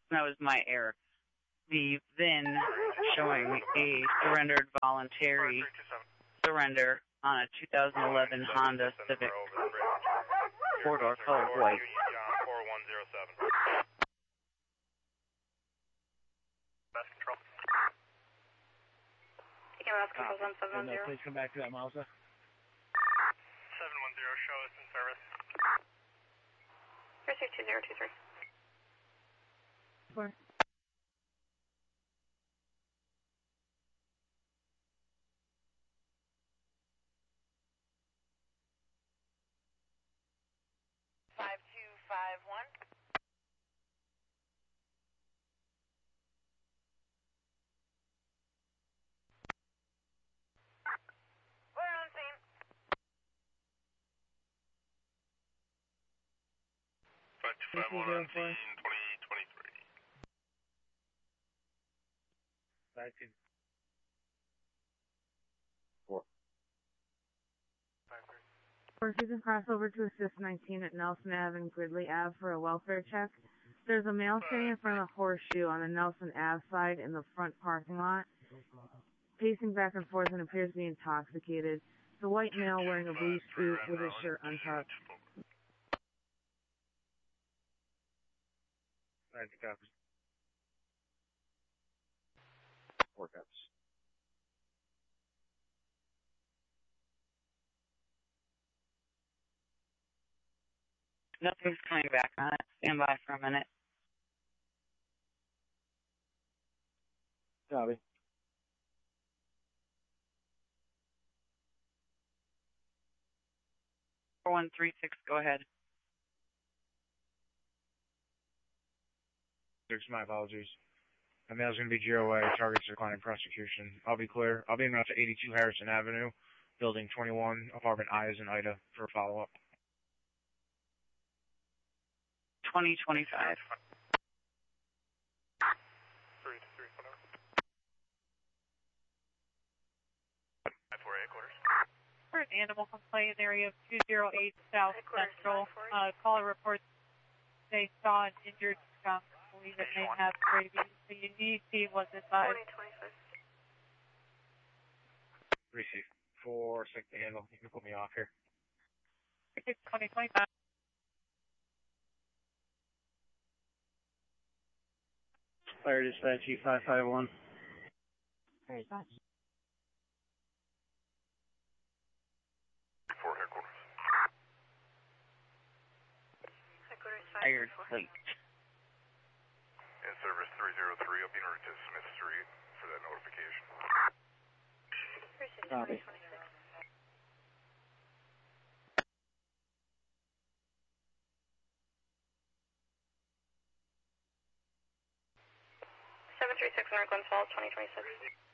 That was my error. The VIN showing a surrendered voluntary surrender on a 2011 Honda Civic four-door colored white. 4107. Best control. Please come back to that Mazda. 710, show us in service. 362-023. 4. We're on scene. 2023. Back to 4. You can cross over to assist 19 at Nelson Ave and Gridley Ave for a welfare check. There's a male standing in front of the horseshoe on the Nelson Ave side in the front parking lot, pacing back and forth and appears to be intoxicated. The white male wearing a blue suit with his shirt untucked. back to cops. 4 cops. Nothing's coming back on it. Stand by for a minute. Copy. Four 136, go ahead. My apologies. My mail's going to be GOA, targets declining prosecution. I'll be clear. I'll be in route to 82 Harrison Avenue, building 21, apartment I as in Ida, for a follow-up. 2025. 548 quarters. For an animal complaint area of 208 South Central, caller reports they saw an injured skunk. Believe it may have rabies. So you need to see what's inside. 364, stick the handle. You can put me off here. 2025. Fire dispatch E551. Fire dispatch. Fort headquarters. Fired plate. In service 303, I'll be in route to Smith Street for that notification. Copy. 736 North Glens Falls, 2026.